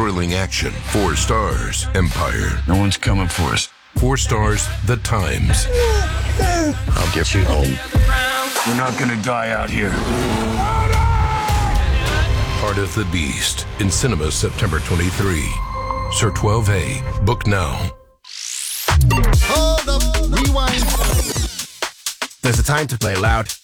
thrilling action. 4 stars, Empire. No one's coming for us. 4 stars, The Times. I'll get you home. We're not gonna die out here. Heart of the Beast. In cinemas September 23. Sir 12A. Book now. Hold up, rewind. There's a time to play loud